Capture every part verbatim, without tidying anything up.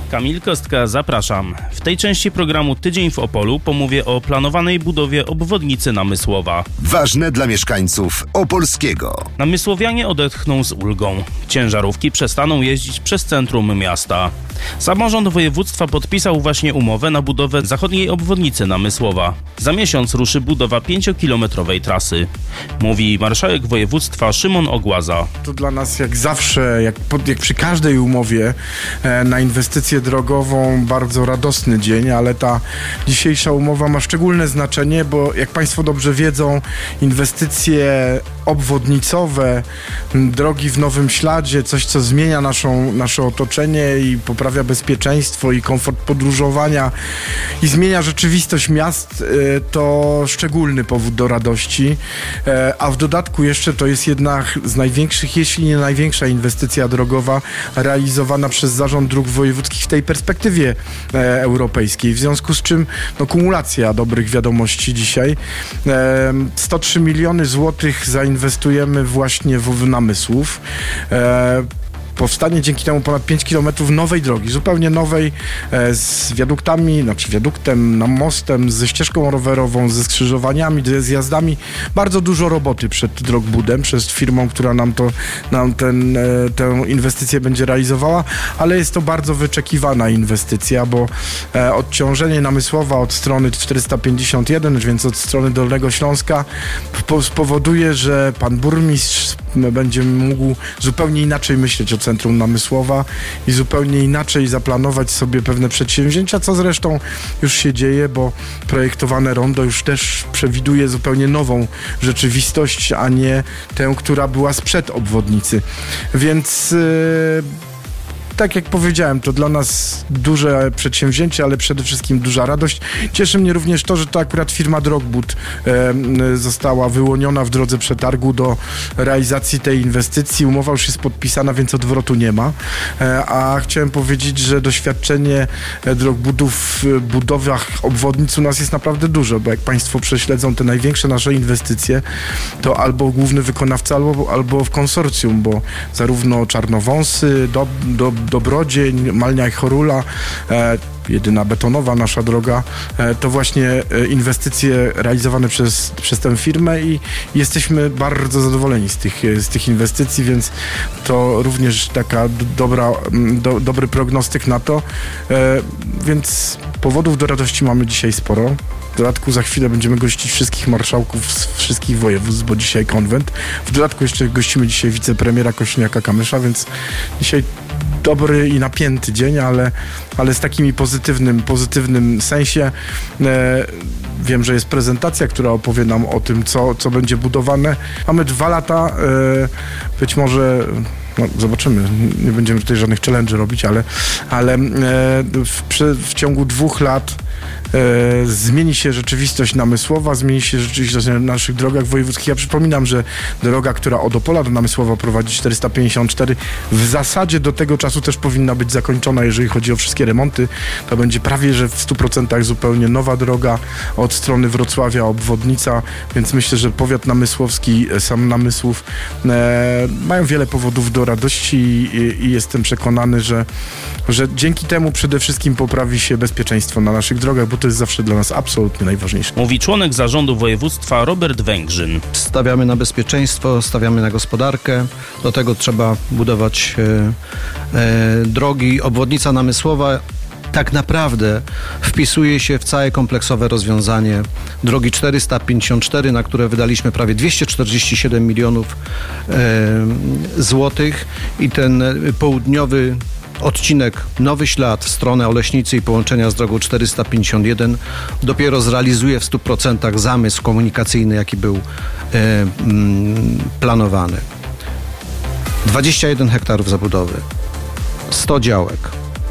Kamil Kostka, zapraszam. W tej części programu Tydzień w Opolu pomówię o planowanej budowie obwodnicy Namysłowa. Ważne dla mieszkańców opolskiego. Namysłowianie odetchną z ulgą. Ciężarówki przestaną jeździć przez centrum miasta. Samorząd województwa podpisał właśnie umowę na budowę zachodniej obwodnicy Namysłowa. Za miesiąc ruszy budowa pięciokilometrowej trasy. Mówi marszałek województwa Szymon Ogłaza. To dla nas jak zawsze, jak, pod, jak przy każdej umowie e, na inwestycję drogową bardzo radosny dzień, ale ta dzisiejsza umowa ma szczególne znaczenie, bo jak Państwo dobrze wiedzą, inwestycje obwodnicowe, drogi w nowym śladzie, coś co zmienia naszą, nasze otoczenie i poprawia bezpieczeństwo i komfort podróżowania i zmienia rzeczywistość miast, to szczególny powód do radości, a w dodatku jeszcze to jest jedna z największych, jeśli nie największa inwestycja drogowa realizowana przez Zarząd Dróg Wojewódzkich w tej perspektywie europejskiej, w związku z czym no, kumulacja dobrych wiadomości dzisiaj. sto trzy miliony złotych zainwestujemy właśnie w Namysłów. Powstanie dzięki temu ponad pięć kilometrów nowej drogi, zupełnie nowej, e, z wiaduktami, znaczy wiaduktem, mostem, ze ścieżką rowerową, ze skrzyżowaniami, ze zjazdami. Bardzo dużo roboty przed Drogbudem, przez firmą, która nam, to, nam ten, e, tę inwestycję będzie realizowała, ale jest to bardzo wyczekiwana inwestycja, bo e, odciążenie Namysłowa od strony czterysta pięćdziesiąt jeden, więc od strony Dolnego Śląska, po, spowoduje, że pan burmistrz będzie mógł zupełnie inaczej myśleć o centrum Namysłowa i zupełnie inaczej zaplanować sobie pewne przedsięwzięcia, co zresztą już się dzieje, bo projektowane rondo już też przewiduje zupełnie nową rzeczywistość, a nie tę, która była sprzed obwodnicy. Więc yy, tak jak powiedziałem, to dla nas duże przedsięwzięcie, ale przede wszystkim duża radość. Cieszy mnie również to, że to akurat firma Drogbud e, została wyłoniona w drodze przetargu do realizacji tej inwestycji. Umowa już jest podpisana, więc odwrotu nie ma. E, a chciałem powiedzieć, że doświadczenie Drogbudu w budowach obwodnic u nas jest naprawdę duże, bo jak Państwo prześledzą te największe nasze inwestycje, to albo główny wykonawca, albo, albo w konsorcjum, bo zarówno Czarnowąsy, do, do Dobrodzień, Malnia i Chorula, e, jedyna betonowa nasza droga, e, to właśnie e, inwestycje realizowane przez, przez tę firmę i jesteśmy bardzo zadowoleni z tych, z tych inwestycji, więc to również taka dobra, do, dobry prognostyk na to, e, więc powodów do radości mamy dzisiaj sporo. W dodatku za chwilę będziemy gościć wszystkich marszałków z wszystkich województw, bo dzisiaj konwent. W dodatku jeszcze gościmy dzisiaj wicepremiera Kosiniaka-Kamysza, więc dzisiaj dobry i napięty dzień, ale, ale z takim pozytywnym, pozytywnym sensie. E, wiem, że jest prezentacja, która opowie nam o tym, co, co będzie budowane. Mamy dwa lata, e, być może... No, zobaczymy, nie będziemy tutaj żadnych challenge'y robić, ale, ale e, w, w ciągu dwóch lat E, zmieni się rzeczywistość Namysłowa, zmieni się rzeczywistość na naszych drogach wojewódzkich. Ja przypominam, że droga, która od Opola do Namysłowa prowadzi czterysta pięćdziesiąt cztery, w zasadzie do tego czasu też powinna być zakończona, jeżeli chodzi o wszystkie remonty. To będzie prawie, że w stu procentach zupełnie nowa droga od strony Wrocławia, obwodnica, więc myślę, że powiat namysłowski, sam Namysłów e, mają wiele powodów do radości i, i jestem przekonany, że, że dzięki temu przede wszystkim poprawi się bezpieczeństwo na naszych drogach, bo to jest zawsze dla nas absolutnie najważniejsze. Mówi członek zarządu województwa Robert Węgrzyn. Stawiamy na bezpieczeństwo, stawiamy na gospodarkę. Do tego trzeba budować e, e, drogi. Obwodnica Namysłowa tak naprawdę wpisuje się w całe kompleksowe rozwiązanie drogi czterysta pięćdziesiąt cztery, na które wydaliśmy prawie dwieście czterdzieści siedem milionów e, złotych i ten południowy odcinek Nowy Ślad w stronę Oleśnicy i połączenia z drogą czterysta pięćdziesiąt jeden dopiero zrealizuje w stu procentach zamysł komunikacyjny, jaki był e, mm, planowany. dwadzieścia jeden hektarów zabudowy, sto działek,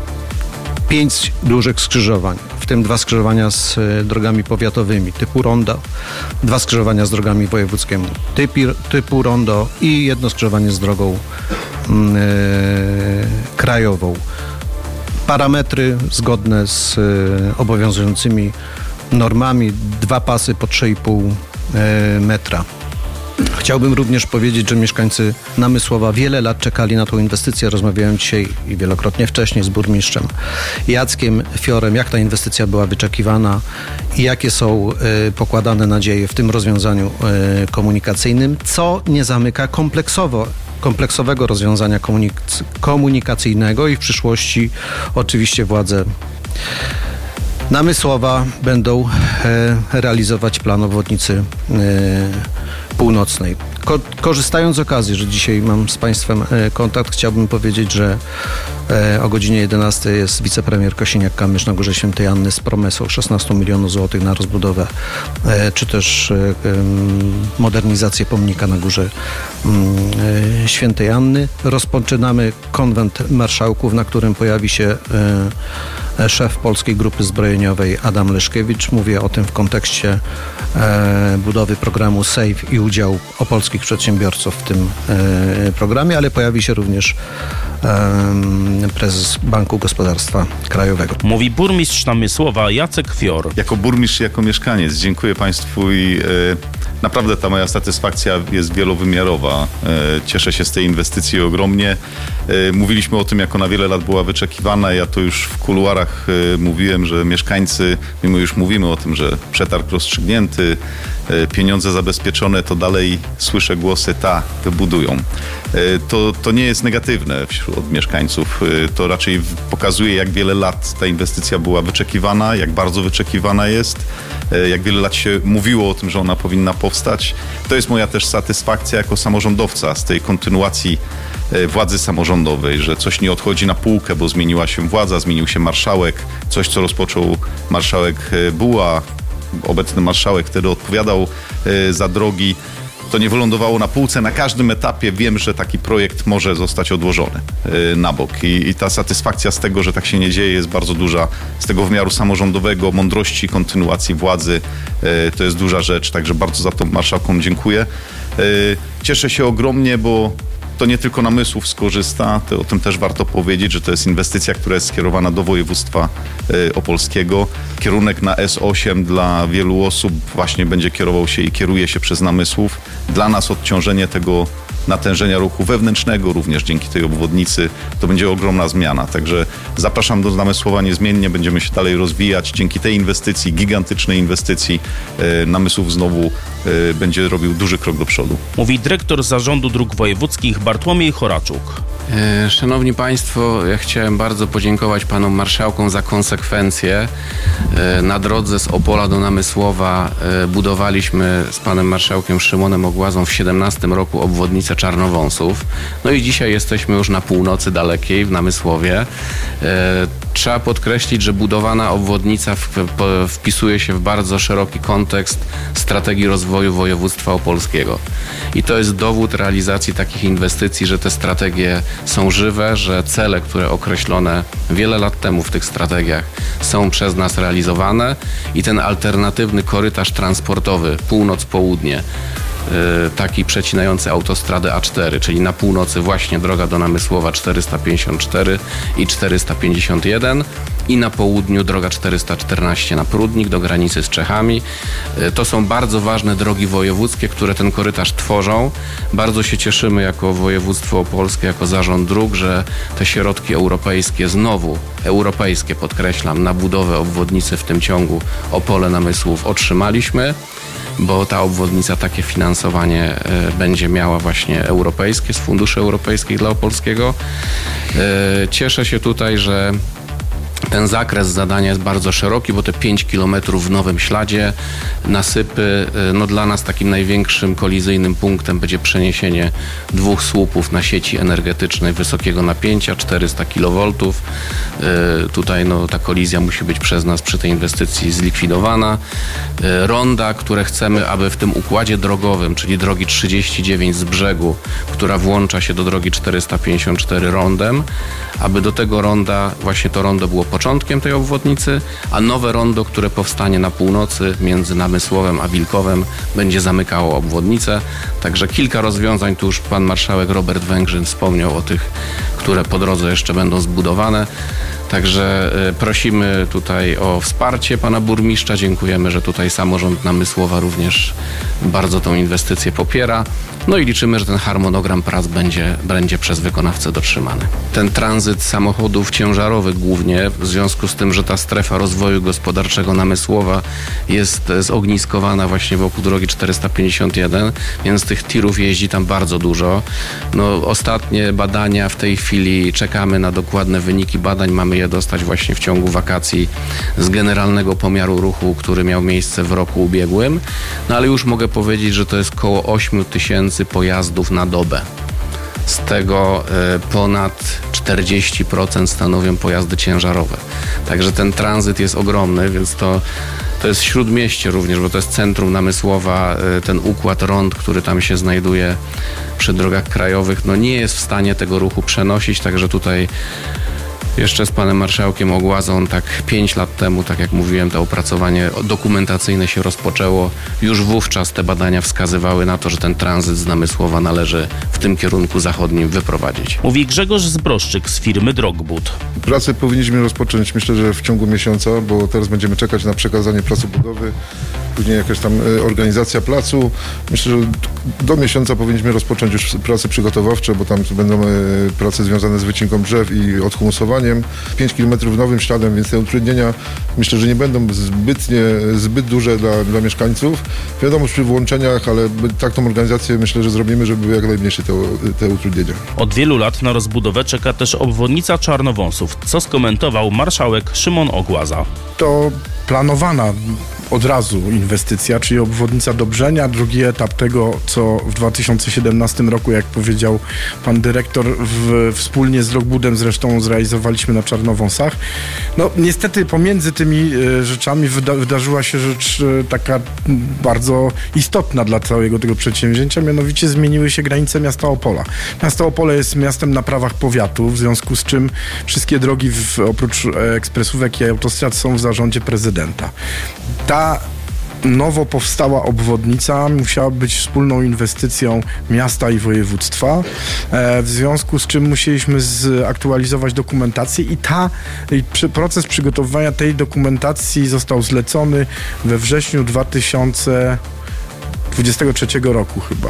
pięć dużych skrzyżowań, w tym dwa skrzyżowania z e, drogami powiatowymi typu rondo, dwa skrzyżowania z drogami wojewódzkimi typi, typu rondo i jedno skrzyżowanie z drogą e, krajową. Parametry zgodne z e, obowiązującymi normami, dwa pasy po trzy i pół e, metra. Chciałbym również powiedzieć, że mieszkańcy Namysłowa wiele lat czekali na tą inwestycję. Rozmawiałem dzisiaj i wielokrotnie wcześniej z burmistrzem Jackiem Fiorem, jak ta inwestycja była wyczekiwana i jakie są y, pokładane nadzieje w tym rozwiązaniu y, komunikacyjnym, co nie zamyka kompleksowo kompleksowego rozwiązania komunik- komunikacyjnego i w przyszłości oczywiście władze Namysłowa będą e, realizować plan obwodnicy e, północnej. Ko- korzystając z okazji, że dzisiaj mam z Państwem e, kontakt, chciałbym powiedzieć, że e, o godzinie jedenastej jest wicepremier Kosiniak-Kamysz na Górze Świętej Anny z promesą szesnaście milionów złotych na rozbudowę e, czy też e, modernizację pomnika na Górze e, Świętej Anny. Rozpoczynamy konwent marszałków, na którym pojawi się e, szef Polskiej Grupy Zbrojeniowej Adam Leszkiewicz. Mówię o tym w kontekście e, budowy programu SAFE i udziału opolskich przedsiębiorców w tym e, programie, ale pojawi się również e, prezes Banku Gospodarstwa Krajowego. Mówi burmistrz Namysłowa Jacek Fior. Jako burmistrz, jako mieszkaniec dziękuję Państwu i e, naprawdę ta moja satysfakcja jest wielowymiarowa. E, cieszę się z tej inwestycji ogromnie. E, mówiliśmy o tym, jak ona wiele lat była wyczekiwana. Ja to już w kuluarach e, mówiłem, że mieszkańcy, mimo już mówimy o tym, że przetarg rozstrzygnięty, e, pieniądze zabezpieczone, to dalej słyszę głosy, ta, wybudują. E, to, to nie jest negatywne wśród mieszkańców. E, to raczej pokazuje, jak wiele lat ta inwestycja była wyczekiwana, jak bardzo wyczekiwana jest, e, jak wiele lat się mówiło o tym, że ona powinna powstać. To jest moja też satysfakcja jako samorządowca z tej kontynuacji władzy samorządowej, że coś nie odchodzi na półkę, bo zmieniła się władza, zmienił się marszałek, coś co rozpoczął marszałek Buła, obecny marszałek wtedy odpowiadał za drogi. To nie wylądowało na półce. Na każdym etapie wiem, że taki projekt może zostać odłożony na bok. I, I ta satysfakcja z tego, że tak się nie dzieje, jest bardzo duża. Z tego wymiaru samorządowego, mądrości, kontynuacji władzy, to jest duża rzecz. Także bardzo za to marszałkom dziękuję. Cieszę się ogromnie, bo to nie tylko Namysłów skorzysta, to o tym też warto powiedzieć, że to jest inwestycja, która jest skierowana do województwa y, opolskiego. Kierunek na S osiem dla wielu osób właśnie będzie kierował się i kieruje się przez Namysłów. Dla nas odciążenie tego natężenia ruchu wewnętrznego również dzięki tej obwodnicy to będzie ogromna zmiana. Także zapraszam do Namysłowa niezmiennie, będziemy się dalej rozwijać. Dzięki tej inwestycji, gigantycznej inwestycji, y, Namysłów znowu y, będzie robił duży krok do przodu. Mówi dyrektor Zarządu Dróg Wojewódzkich Bartłomiej Choraczuk. Szanowni Państwo, ja chciałem bardzo podziękować panom marszałkom za konsekwencję. Na drodze z Opola do Namysłowa budowaliśmy z panem marszałkiem Szymonem Ogłazą w siedemnastym roku obwodnicę Czarnowąsów. No i dzisiaj jesteśmy już na północy dalekiej w Namysłowie. Trzeba podkreślić, że budowana obwodnica wpisuje się w bardzo szeroki kontekst strategii rozwoju województwa opolskiego. I to jest dowód realizacji takich inwestycji, że te strategie są żywe, że cele, które określone wiele lat temu w tych strategiach są przez nas realizowane i ten alternatywny korytarz transportowy północ-południe, taki przecinający autostradę A cztery, czyli na północy właśnie droga do Namysłowa czterysta pięćdziesiąt cztery i czterysta pięćdziesiąt jeden i na południu droga czterysta czternaście na Prudnik do granicy z Czechami. To są bardzo ważne drogi wojewódzkie, które ten korytarz tworzą. Bardzo się cieszymy jako województwo opolskie, jako zarząd dróg, że te środki europejskie, znowu europejskie podkreślam, na budowę obwodnicy w tym ciągu Opole-Namysłów otrzymaliśmy, bo ta obwodnica takie finansowanie e, będzie miała właśnie europejskie, z funduszy europejskich dla Opolskiego. E, cieszę się tutaj, że ten zakres zadania jest bardzo szeroki, bo te pięć kilometrów w nowym śladzie, nasypy, no dla nas takim największym kolizyjnym punktem będzie przeniesienie dwóch słupów na sieci energetycznej wysokiego napięcia, czterysta kilowoltów. Tutaj no, ta kolizja musi być przez nas przy tej inwestycji zlikwidowana. Ronda, które chcemy, aby w tym układzie drogowym, czyli drogi trzydzieści dziewięć z brzegu, która włącza się do drogi czterysta pięćdziesiąt cztery rondem, aby do tego ronda, właśnie to rondo było początkiem tej obwodnicy, a nowe rondo, które powstanie na północy między Namysłowem a Wilkowem, będzie zamykało obwodnicę. Także kilka rozwiązań, tu już pan marszałek Robert Węgrzyn wspomniał o tych, które po drodze jeszcze będą zbudowane. Także prosimy tutaj o wsparcie pana burmistrza. Dziękujemy, że tutaj samorząd Namysłowa również bardzo tą inwestycję popiera. No i liczymy, że ten harmonogram prac będzie, będzie przez wykonawcę dotrzymany. Ten tranzyt samochodów ciężarowych głównie, w związku z tym, że ta strefa rozwoju gospodarczego Namysłowa jest zogniskowana właśnie wokół drogi czterysta pięćdziesiąt jeden, więc tych tirów jeździ tam bardzo dużo. No, ostatnie badania w tej chwili, czekamy na dokładne wyniki badań, mamy je dostać właśnie w ciągu wakacji z generalnego pomiaru ruchu, który miał miejsce w roku ubiegłym. No ale już mogę powiedzieć, że to jest koło osiem tysięcy pojazdów na dobę. Z tego y, ponad czterdzieści procent stanowią pojazdy ciężarowe. Także ten tranzyt jest ogromny, więc to, to jest śródmieście również, bo to jest centrum Namysłowa, y, ten układ rond, który tam się znajduje przy drogach krajowych, no nie jest w stanie tego ruchu przenosić, także tutaj jeszcze z panem marszałkiem Ogłazą tak pięć lat temu, tak jak mówiłem, to opracowanie dokumentacyjne się rozpoczęło. Już wówczas te badania wskazywały na to, że ten tranzyt z Namysłowa należy w tym kierunku zachodnim wyprowadzić. Mówi Grzegorz Zbroszczyk z firmy Drogbud. Pracę powinniśmy rozpocząć, myślę, że w ciągu miesiąca, bo teraz będziemy czekać na przekazanie placu budowy, później jakaś tam organizacja placu. Myślę, że do miesiąca powinniśmy rozpocząć już prace przygotowawcze, bo tam będą prace związane z wycinką drzew i odhumusowaniem. pięć kilometrów nowym śladem, więc te utrudnienia myślę, że nie będą zbytnie, zbyt duże dla, dla mieszkańców. Wiadomo, przy włączeniach, ale tak tą organizację myślę, że zrobimy, żeby były jak najmniejsze te, te utrudnienia. Od wielu lat na rozbudowę czeka też obwodnica Czarnowąsów, co skomentował marszałek Szymon Ogłaza. To planowana od razu inwestycja, czyli obwodnica Dobrzenia, drugi etap tego, co w dwa tysiące siedemnastym roku, jak powiedział pan dyrektor, w, wspólnie z Drogbudem zresztą zrealizowaliśmy na Czarnowąsach. No niestety pomiędzy tymi e, rzeczami wyda, wydarzyła się rzecz e, taka bardzo istotna dla całego tego przedsięwzięcia, mianowicie zmieniły się granice miasta Opola. Miasto Opole jest miastem na prawach powiatu, w związku z czym wszystkie drogi w, oprócz e, ekspresówek i autostrad są w zarządzie prezydenta. Ta nowo powstała obwodnica musiała być wspólną inwestycją miasta i województwa, e, w związku z czym musieliśmy zaktualizować dokumentację i ta i przy, proces przygotowywania tej dokumentacji został zlecony we wrześniu dwa tysiące dwudziestego trzeciego roku chyba.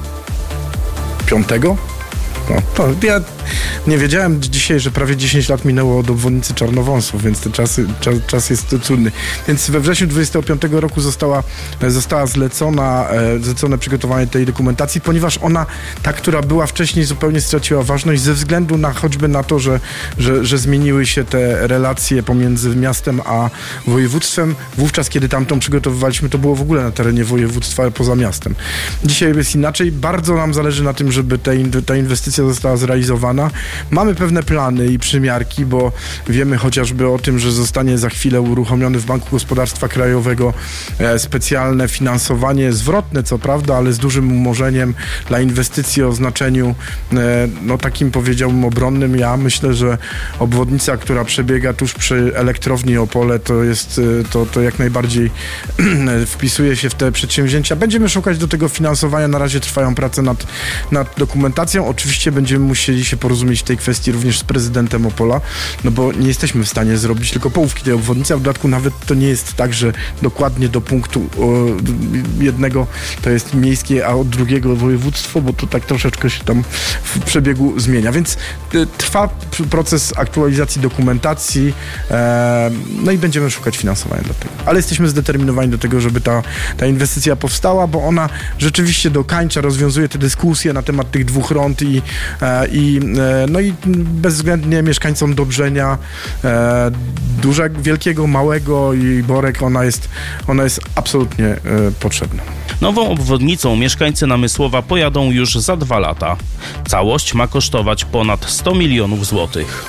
Piątego? No, to ja nie wiedziałem dzisiaj, że prawie dziesięć lat minęło od obwodnicy Czarnowąsów, więc ten czas, czas, czas jest trudny. Więc we wrześniu dwudziestego piątego roku została, została zlecona, zlecone przygotowanie tej dokumentacji, ponieważ ona, ta, która była wcześniej, zupełnie straciła ważność ze względu na choćby na to, że, że, że zmieniły się te relacje pomiędzy miastem a województwem. Wówczas, kiedy tamtą przygotowywaliśmy, to było w ogóle na terenie województwa poza miastem. Dzisiaj jest inaczej. Bardzo nam zależy na tym, żeby te, ta inwestycja została zrealizowana. Mamy pewne plany i przymiarki, bo wiemy chociażby o tym, że zostanie za chwilę uruchomiony w Banku Gospodarstwa Krajowego e, specjalne finansowanie, zwrotne co prawda, ale z dużym umorzeniem dla inwestycji o znaczeniu e, no takim powiedziałbym obronnym. Ja myślę, że obwodnica, która przebiega tuż przy elektrowni Opole, to jest, to, to jak najbardziej wpisuje się w te przedsięwzięcia. Będziemy szukać do tego finansowania. Na razie trwają prace nad, nad dokumentacją. Oczywiście będziemy musieli się porozumieć w tej kwestii również z prezydentem Opola, no bo nie jesteśmy w stanie zrobić tylko połówki tej obwodnicy, a w dodatku nawet to nie jest tak, że dokładnie do punktu o, jednego to jest miejskie, a od drugiego województwo, bo to tak troszeczkę się tam w przebiegu zmienia, więc y, trwa proces aktualizacji dokumentacji, e, no i będziemy szukać finansowania dla tego. Ale jesteśmy zdeterminowani do tego, żeby ta, ta inwestycja powstała, bo ona rzeczywiście dokańcza, rozwiązuje te dyskusje na temat tych dwóch rond i, e, i no i bezwzględnie mieszkańcom Dobrzenia, e, dużego, wielkiego, małego i Borek, ona jest, ona jest absolutnie e, potrzebna. Nową obwodnicą mieszkańcy Namysłowa pojadą już za dwa lata. Całość ma kosztować ponad sto milionów złotych.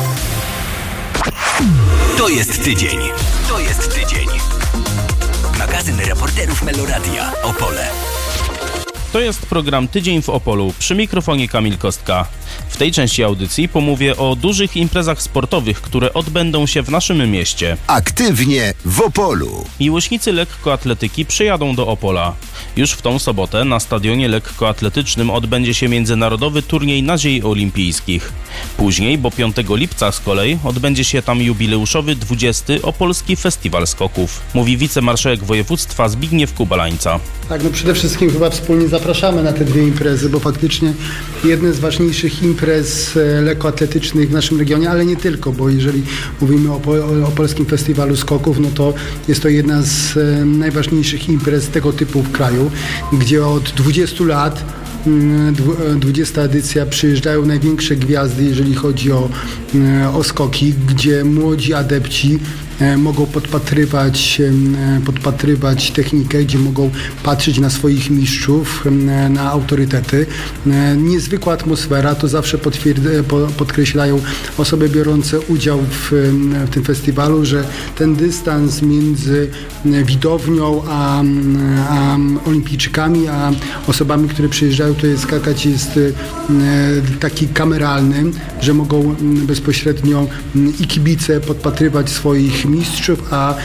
To jest tydzień. To jest tydzień. Magazyn reporterów Meloradia Opole. To jest program Tydzień w Opolu. Przy mikrofonie Kamil Kostka. W tej tej części audycji pomówię o dużych imprezach sportowych, które odbędą się w naszym mieście. Aktywnie w Opolu. Miłośnicy lekkoatletyki przyjadą do Opola. Już w tą sobotę na stadionie lekkoatletycznym odbędzie się międzynarodowy turniej nadziei olimpijskich. Później, bo piątego lipca z kolei, odbędzie się tam jubileuszowy dwudziesty Opolski Festiwal Skoków. Mówi wicemarszałek województwa Zbigniew Kubalańca. Tak, no przede wszystkim chyba wspólnie zapraszamy na te dwie imprezy, bo faktycznie jedne z ważniejszych imprez lekkoatletycznych w naszym regionie, ale nie tylko, bo jeżeli mówimy o, o Opolskim Festiwalu Skoków, no to jest to jedna z najważniejszych imprez tego typu w kraju, gdzie od dwudziestu lat dwudziesta edycja przyjeżdżają największe gwiazdy, jeżeli chodzi o, o skoki, gdzie młodzi adepci mogą podpatrywać, podpatrywać technikę, gdzie mogą patrzeć na swoich mistrzów, na autorytety. Niezwykła atmosfera, to zawsze podkreślają osoby biorące udział w, w tym festiwalu, że ten dystans między widownią a, a olimpijczykami, a osobami, które przyjeżdżają tutaj skakać, jest taki kameralny, że mogą bezpośrednio i kibice podpatrywać swoich mistrzów, a,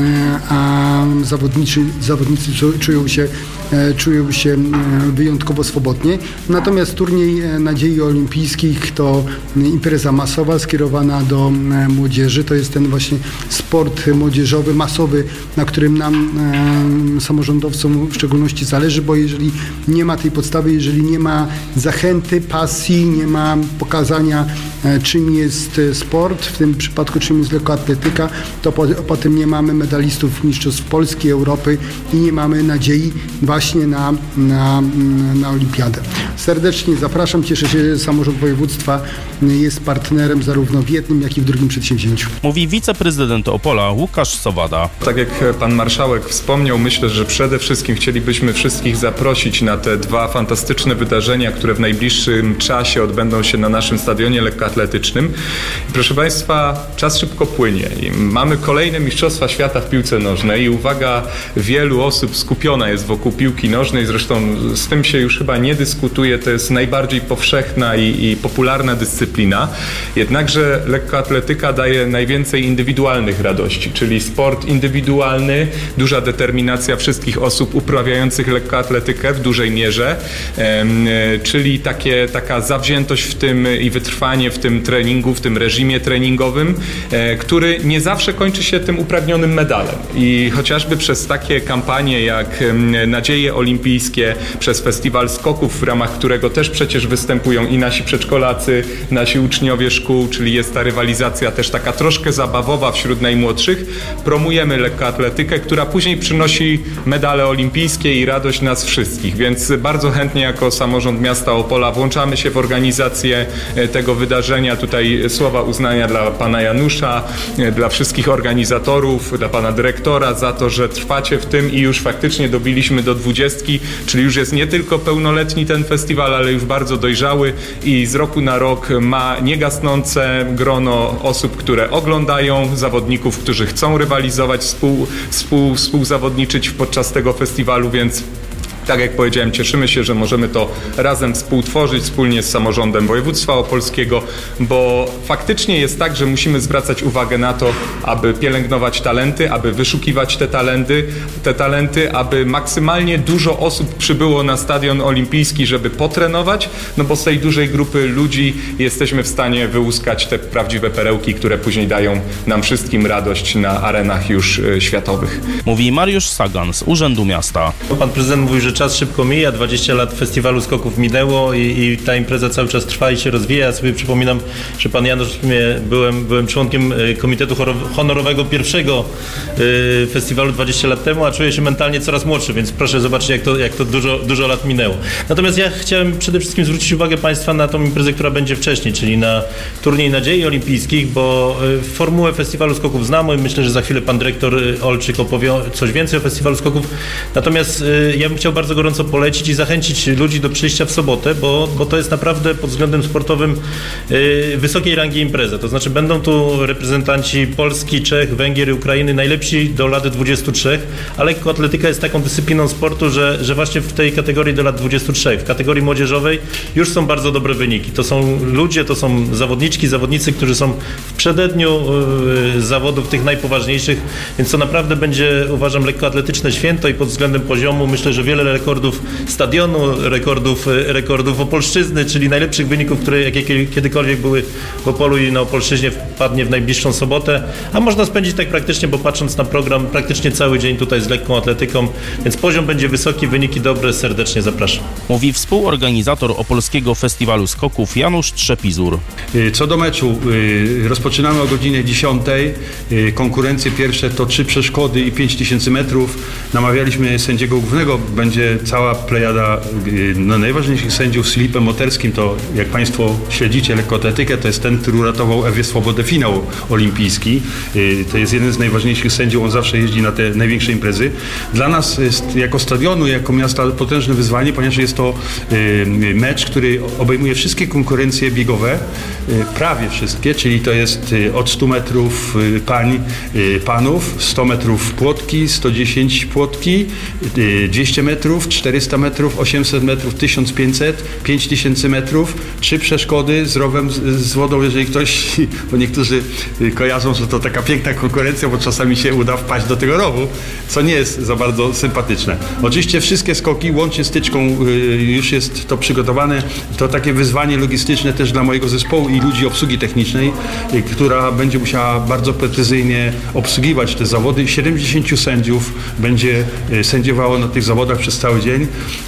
a zawodnicy, zawodnicy czują się, czują się wyjątkowo swobodnie. Natomiast turniej nadziei olimpijskich to impreza masowa skierowana do młodzieży. To jest ten właśnie sport młodzieżowy, masowy, na którym nam samorządowcom w szczególności zależy, bo jeżeli nie ma tej podstawy, jeżeli nie ma zachęty, pasji, nie ma pokazania, czym jest sport, w tym przypadku czym jest lekkoatletyka, to po, potem nie mamy medalistów mistrzostw Polski, Europy i nie mamy nadziei właśnie na, na, na olimpiadę. Serdecznie zapraszam, cieszę się, że samorząd województwa jest partnerem zarówno w jednym, jak i w drugim przedsięwzięciu. Mówi wiceprezydent Opola Łukasz Sowada. Tak jak pan marszałek wspomniał, myślę, że przede wszystkim chcielibyśmy wszystkich zaprosić na te dwa fantastyczne wydarzenia, które w najbliższym czasie odbędą się na naszym stadionie lekkoatletycznym. Proszę państwa, czas szybko płynie i mamy kolejne Mistrzostwa Świata w piłce nożnej i uwaga wielu osób skupiona jest wokół piłki nożnej, zresztą z tym się już chyba nie dyskutuje, to jest najbardziej powszechna i, i popularna dyscyplina, jednakże lekkoatletyka daje najwięcej indywidualnych radości, czyli sport indywidualny, duża determinacja wszystkich osób uprawiających lekkoatletykę w dużej mierze, e, czyli takie, taka zawziętość w tym i wytrwanie w tym treningu, w tym reżimie treningowym, e, który nie zawsze kończy się tym upragnionym medalem. I chociażby przez takie kampanie jak Nadzieje Olimpijskie, przez Festiwal Skoków, w ramach którego też przecież występują i nasi przedszkolacy, nasi uczniowie szkół, czyli jest ta rywalizacja też taka troszkę zabawowa wśród najmłodszych, promujemy lekkoatletykę, która później przynosi medale olimpijskie i radość nas wszystkich, więc bardzo chętnie jako samorząd miasta Opola włączamy się w organizację tego wydarzenia. Tutaj słowa uznania dla pana Janusza, dla wszystkich organizatorów, dla pana dyrektora za to, że trwacie w tym i już faktycznie dobiliśmy do dwudziestki, czyli już jest nie tylko pełnoletni ten festiwal, ale już bardzo dojrzały i z roku na rok ma niegasnące grono osób, które oglądają, zawodników, którzy chcą rywalizować, współ, współ, współzawodniczyć podczas tego festiwalu, więc tak jak powiedziałem, cieszymy się, że możemy to razem współtworzyć wspólnie z samorządem województwa opolskiego, bo faktycznie jest tak, że musimy zwracać uwagę na to, aby pielęgnować talenty, aby wyszukiwać te talenty, te talenty, aby maksymalnie dużo osób przybyło na stadion olimpijski, żeby potrenować, no bo z tej dużej grupy ludzi jesteśmy w stanie wyłuskać te prawdziwe perełki, które później dają nam wszystkim radość na arenach już światowych. Mówi Mariusz Sagan z Urzędu Miasta. Pan prezydent mówił, że czas szybko mija, dwadzieścia lat Festiwalu Skoków minęło i, i ta impreza cały czas trwa i się rozwija. Ja sobie przypominam, że pan Janusz, byłem, byłem członkiem Komitetu Honorowego pierwszego y, festiwalu dwadzieścia lat temu, a czuję się mentalnie coraz młodszy, więc proszę zobaczyć, jak to, jak to dużo, dużo lat minęło. Natomiast ja chciałem przede wszystkim zwrócić uwagę państwa na tą imprezę, która będzie wcześniej, czyli na turniej nadziei olimpijskich, bo y, formułę Festiwalu Skoków znamy. Myślę, że za chwilę pan dyrektor Olczyk opowie coś więcej o Festiwalu Skoków. Natomiast y, ja bym chciał bardzo bardzo gorąco polecić i zachęcić ludzi do przyjścia w sobotę, bo, bo to jest naprawdę pod względem sportowym yy, wysokiej rangi impreza. To znaczy będą tu reprezentanci Polski, Czech, Węgier i Ukrainy, najlepsi do lat dwudziestu trzech, a lekkoatletyka jest taką dyscypliną sportu, że, że właśnie w tej kategorii do lat dwudziestu trzech, w kategorii młodzieżowej już są bardzo dobre wyniki. To są ludzie, to są zawodniczki, zawodnicy, którzy są w przededniu yy, zawodów tych najpoważniejszych, więc to naprawdę będzie, uważam, lekkoatletyczne święto i pod względem poziomu myślę, że wiele rekordów stadionu, rekordów, rekordów Opolszczyzny, czyli najlepszych wyników, które jakie kiedykolwiek były w Opolu i na Opolszczyźnie, wpadnie w najbliższą sobotę, a można spędzić tak praktycznie, bo patrząc na program, praktycznie cały dzień tutaj z lekką atletyką, więc poziom będzie wysoki, wyniki dobre, serdecznie zapraszam. Mówi współorganizator Opolskiego Festiwalu Skoków Janusz Trzepizur. Co do meczu, rozpoczynamy o godzinie dziesiątej. Konkurencje pierwsze to trzy przeszkody i pięć tysięcy metrów. Namawialiśmy sędziego głównego, będzie cała plejada no, najważniejszych sędziów z Filipem Moterskim. To jak Państwo śledzicie lekkoatletykę, to jest ten, który uratował Ewie Swobodę finał olimpijski. To jest jeden z najważniejszych sędziów, on zawsze jeździ na te największe imprezy. Dla nas jest, jako stadionu, jako miasta potężne wyzwanie, ponieważ jest to mecz, który obejmuje wszystkie konkurencje biegowe, prawie wszystkie, czyli to jest od stu metrów pań, panów, sto metrów płotki, sto dziesięć płotki, dwieście metrów, czterysta metrów, osiemset metrów, tysiąc pięćset, pięć tysięcy metrów, trzy przeszkody z rowem, z, z wodą, jeżeli ktoś, bo niektórzy kojarzą, że to taka piękna konkurencja, bo czasami się uda wpaść do tego rowu, co nie jest za bardzo sympatyczne. Oczywiście wszystkie skoki, łącznie z tyczką, już jest to przygotowane. To takie wyzwanie logistyczne też dla mojego zespołu i ludzi obsługi technicznej, która będzie musiała bardzo precyzyjnie obsługiwać te zawody. siedemdziesięciu sędziów będzie sędziowało na tych zawodach przez cały dzień.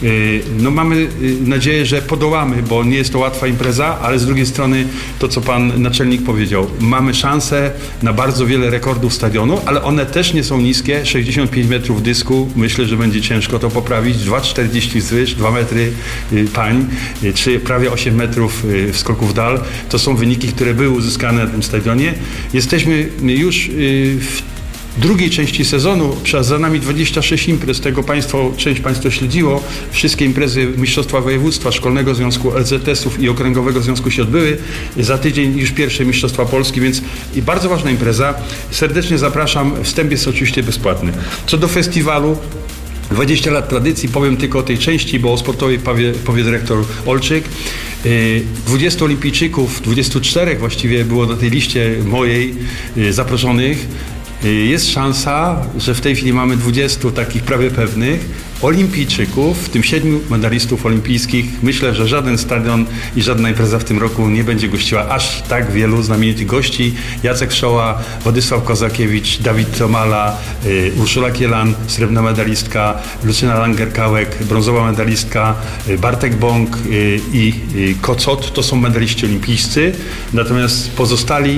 No mamy nadzieję, że podołamy, bo nie jest to łatwa impreza, ale z drugiej strony to, co pan naczelnik powiedział, mamy szansę na bardzo wiele rekordów stadionu, ale one też nie są niskie. sześćdziesiąt pięć metrów dysku, myślę, że będzie ciężko to poprawić. dwa czterdzieści zwyż, dwa metry pań, czy prawie osiem metrów w skoku w dal. To są wyniki, które były uzyskane na tym stadionie. Jesteśmy już w drugiej części sezonu, za nami dwadzieścia sześć imprez, tego państwo, część Państwa śledziło. Wszystkie imprezy Mistrzostwa Województwa, Szkolnego Związku, L Z S ów i Okręgowego Związku się odbyły. Za tydzień już pierwsze Mistrzostwa Polski, więc i bardzo ważna impreza. Serdecznie zapraszam. Wstęp jest oczywiście bezpłatny. Co do festiwalu, dwadzieścia lat tradycji, powiem tylko o tej części, bo o sportowej powie, powie dyrektor Olczyk. dwudziestu olimpijczyków, dwudziestu czterech właściwie było na tej liście mojej zaproszonych. Jest szansa, że w tej chwili mamy dwudziestu takich prawie pewnych olimpijczyków, w tym siedmiu medalistów olimpijskich. Myślę, że żaden stadion i żadna impreza w tym roku nie będzie gościła aż tak wielu znamienitych gości. Jacek Szoła, Władysław Kozakiewicz, Dawid Tomala, y, Urszula Kielan, srebrna medalistka, Lucyna Langer-Kałek, brązowa medalistka, y, Bartek Bąk y, i y, Kocot. To są medaliści olimpijscy. Natomiast pozostali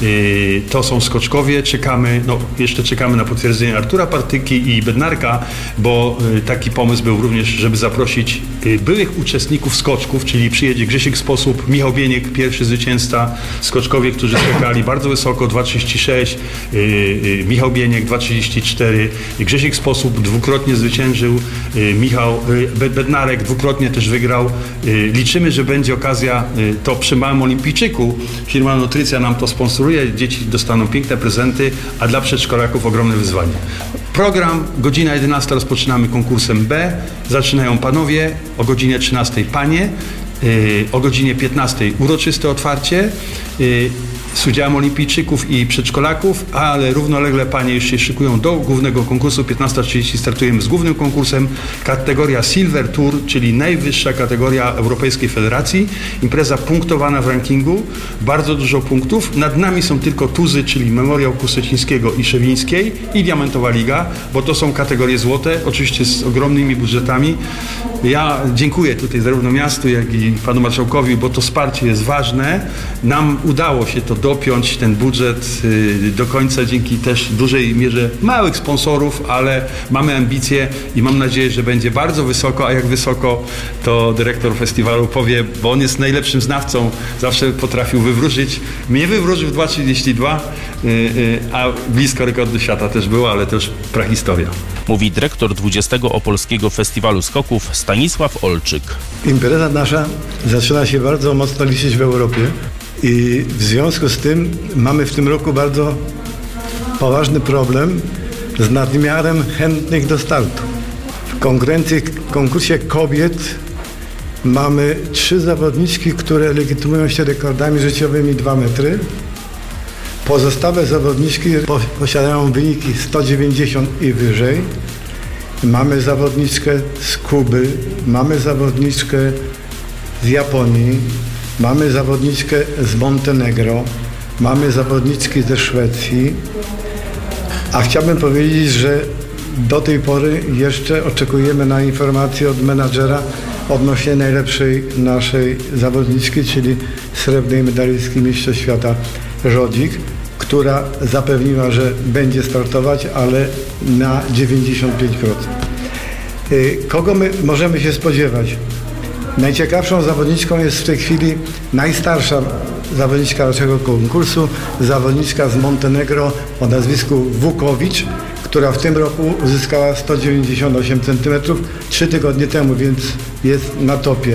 y, to są skoczkowie. Czekamy, no jeszcze czekamy na potwierdzenie Artura Partyki i Bednarka, bo y, taki pomysł był również, żeby zaprosić byłych uczestników skoczków, czyli przyjedzie Grzesiek Sposób, Michał Bieniek, pierwszy zwycięzca, skoczkowie, którzy skakali bardzo wysoko, dwa trzydzieści sześć, Michał Bieniek dwa trzydzieści cztery, Grzesiek Sposób dwukrotnie zwyciężył, Michał Bednarek dwukrotnie też wygrał. Liczymy, że będzie okazja, to przy małym olimpijczyku, firma Nutrycja nam to sponsoruje, dzieci dostaną piękne prezenty, a dla przedszkolaków ogromne wyzwanie. Program, godzina jedenasta rozpoczynamy konkursem B, zaczynają panowie, o godzinie trzynastej panie, yy, o godzinie piętnastej uroczyste otwarcie, yy, z udziałem olimpijczyków i przedszkolaków, ale równolegle panie już się szykują do głównego konkursu. piętnasta trzydzieści startujemy z głównym konkursem. Kategoria Silver Tour, czyli najwyższa kategoria Europejskiej Federacji. Impreza punktowana w rankingu. Bardzo dużo punktów. Nad nami są tylko tuzy, czyli Memoriał Kusecińskiego i Szewińskiej i Diamentowa Liga, bo to są kategorie złote, oczywiście z ogromnymi budżetami. Ja dziękuję tutaj zarówno miastu, jak i panu marszałkowi, bo to wsparcie jest ważne. Nam udało się to dopiąć, ten budżet do końca dzięki też dużej mierze małych sponsorów, ale mamy ambicje i mam nadzieję, że będzie bardzo wysoko, a jak wysoko, to dyrektor festiwalu powie, bo on jest najlepszym znawcą, zawsze potrafił wywrócić. Mnie wywrócił dwa trzydzieści dwa, a blisko rekordu świata też było, ale to już prahistoria. mówi dyrektor dwudziestego Opolskiego Festiwalu Skoków Stanisław Olczyk. Impreza nasza zaczyna się bardzo mocno liczyć w Europie i w związku z tym mamy w tym roku bardzo poważny problem z nadmiarem chętnych do startu. W konkurencji, konkursie kobiet mamy trzy zawodniczki, które legitymują się rekordami życiowymi dwa metry. Pozostałe zawodniczki posiadają wyniki sto dziewięćdziesiąt i wyżej. Mamy zawodniczkę z Kuby, mamy zawodniczkę z Japonii, mamy zawodniczkę z Montenegro, mamy zawodniczki ze Szwecji. A chciałbym powiedzieć, że do tej pory jeszcze oczekujemy na informację od menadżera odnośnie najlepszej naszej zawodniczki, czyli srebrnej medalistki Mistrzostw Świata Żodzik, która zapewniła, że będzie startować, ale na dziewięćdziesiąt pięć procent. Kogo my możemy się spodziewać? Najciekawszą zawodniczką jest w tej chwili najstarsza zawodniczka naszego konkursu, zawodniczka z Montenegro o nazwisku Wukowicz, która w tym roku uzyskała sto dziewięćdziesiąt osiem centymetrów trzy tygodnie temu, więc jest na topie.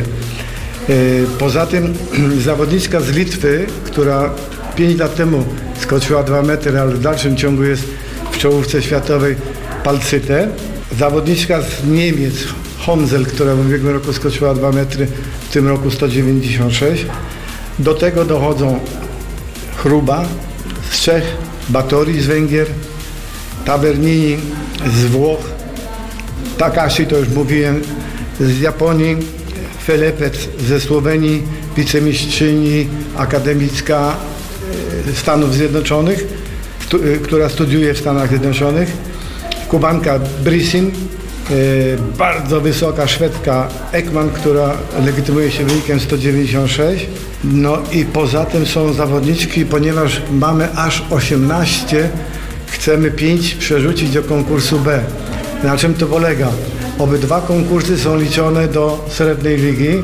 Poza tym zawodniczka z Litwy, która pięć lat temu skoczyła dwa metry, ale w dalszym ciągu jest w czołówce światowej, Palcyte. Zawodniczka z Niemiec, Honzel, która w ubiegłym roku skoczyła dwa metry, w tym roku sto dziewięćdziesiąt sześć. Do tego dochodzą Chruba z Czech, Batory z Węgier, Tavernini z Włoch, Takashi, to już mówiłem, z Japonii, Felepec ze Słowenii, wicemistrzyni akademicka Stanów Zjednoczonych, stu, która studiuje w Stanach Zjednoczonych, Kubanka Brisin, bardzo wysoka Szwedka Ekman, która legitymuje się wynikiem sto dziewięćdziesiąt sześć. No i poza tym są zawodniczki, ponieważ mamy aż osiemnaście, chcemy pięć przerzucić do konkursu B. Na czym to polega? Obydwa konkursy są liczone do srebrnej ligi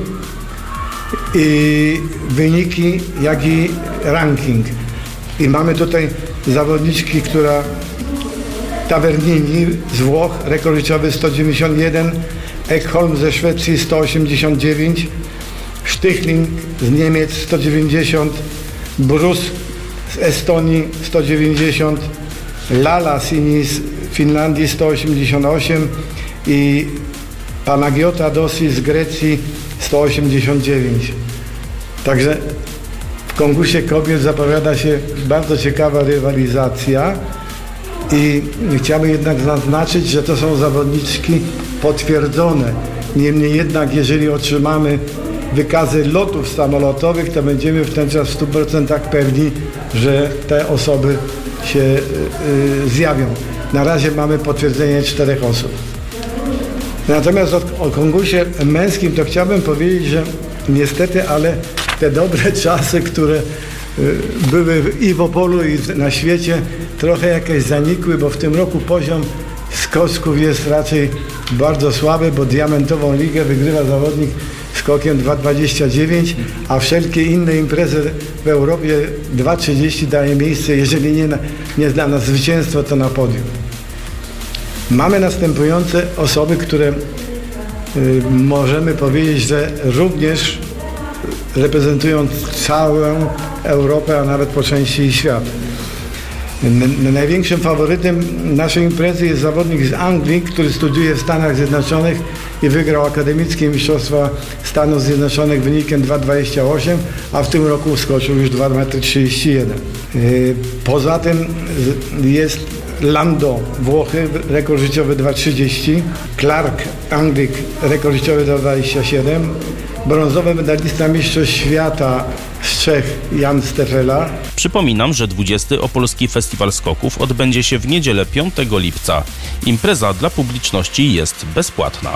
i wyniki, jak i ranking. I mamy tutaj zawodniczki, która Tavernini z Włoch, rekord życiowy sto dziewięćdziesiąt jeden, Ekholm ze Szwecji sto osiemdziesiąt dziewięć, Sztychling z Niemiec sto dziewięćdziesiąt, Brus z Estonii sto dziewięćdziesiąt, Lala Sini z Finlandii sto osiemdziesiąt osiem i Panagiota Dosi z Grecji sto osiemdziesiąt dziewięć. Także w konkursie kobiet zapowiada się bardzo ciekawa rywalizacja i chciałbym jednak zaznaczyć, że to są zawodniczki potwierdzone. Niemniej jednak, jeżeli otrzymamy wykazy lotów samolotowych, to będziemy w ten czas w stu procentach pewni, że te osoby się y, zjawią. Na razie mamy potwierdzenie czterech osób. Natomiast o, o konkursie męskim to chciałbym powiedzieć, że niestety, ale te dobre czasy, które y, były i w Opolu, i na świecie, trochę jakieś zanikły, bo w tym roku poziom skoczków jest raczej bardzo słaby, bo diamentową ligę wygrywa zawodnik skokiem dwa dwadzieścia dziewięć, a wszelkie inne imprezy w Europie dwa trzydzieści daje miejsce, jeżeli nie, na, nie na zwycięstwo, to na podium. Mamy następujące osoby, które y, możemy powiedzieć, że również reprezentują całą Europę, a nawet po części świat. N- największym faworytem naszej imprezy jest zawodnik z Anglii, który studiuje w Stanach Zjednoczonych i wygrał akademickie mistrzostwa Stanów Zjednoczonych wynikiem dwa dwadzieścia osiem, a w tym roku skoczył już dwa metry trzydzieści jeden. Poza tym jest Lando, Włochy, rekord życiowy dwa trzydzieści, Clark, Anglik, rekord życiowy dwa dwadzieścia siedem, brązowy medalista Mistrzostw Świata z Czech Jan Stefela. Przypominam, że dwudziesty Opolski Festiwal Skoków odbędzie się w niedzielę piątego lipca. Impreza dla publiczności jest bezpłatna.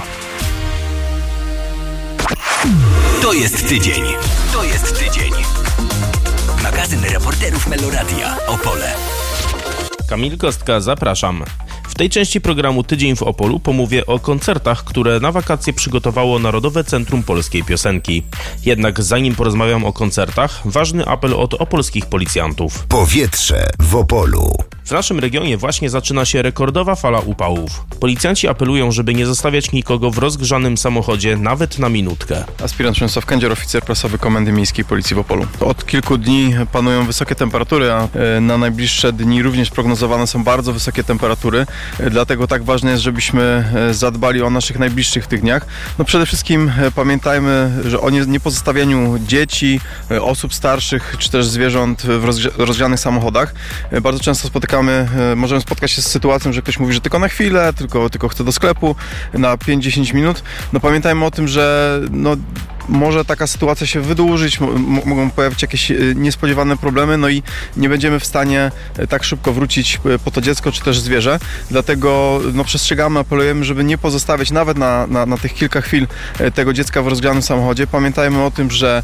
To jest tydzień. To jest tydzień. Magazyn reporterów Meloradia Opole. Kamil Kostka, zapraszam. W tej części programu Tydzień w Opolu pomówię o koncertach, które na wakacje przygotowało Narodowe Centrum Polskiej Piosenki. Jednak zanim porozmawiam o koncertach, ważny apel od opolskich policjantów. Powietrze w Opolu. W naszym regionie właśnie zaczyna się rekordowa fala upałów. Policjanci apelują, żeby nie zostawiać nikogo w rozgrzanym samochodzie nawet na minutkę. Aspirant Przemysław Kędzior, oficer prasowy Komendy Miejskiej Policji w Opolu. Od kilku dni panują wysokie temperatury, a na najbliższe dni również prognozowane są bardzo wysokie temperatury. Dlatego tak ważne jest, żebyśmy zadbali o naszych najbliższych w tych dniach. No przede wszystkim pamiętajmy, że o niepozostawianiu dzieci, osób starszych czy też zwierząt w rozgrzanych samochodach. Bardzo często spotykamy, możemy spotkać się z sytuacją, że ktoś mówi, że tylko na chwilę, tylko, tylko chce do sklepu na pięć do dziesięciu minut. No pamiętajmy o tym, że no, może taka sytuacja się wydłużyć, m- mogą pojawić jakieś niespodziewane problemy, no i nie będziemy w stanie tak szybko wrócić po to dziecko czy też zwierzę. Dlatego no, przestrzegamy, apelujemy, żeby nie pozostawiać nawet na, na, na tych kilka chwil tego dziecka w rozgrzanym samochodzie. Pamiętajmy o tym, że